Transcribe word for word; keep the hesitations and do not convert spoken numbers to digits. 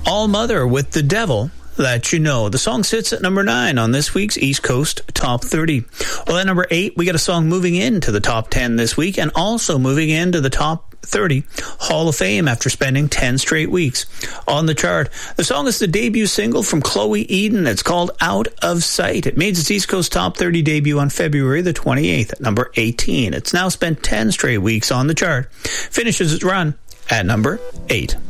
All Mother with The Devil That You Know. The song sits at number nine on this week's East Coast Top thirty. Well, at number eight, we got a song moving into the top ten this week and also moving into the top thirty Hall of Fame after spending ten straight weeks on the chart. The song is the debut single from Chloe Eden. It's called Out of Sight. It made its East Coast Top thirty debut on February the twenty-eighth at number eighteen. It's now spent ten straight weeks on the chart. Finishes its run at number eight.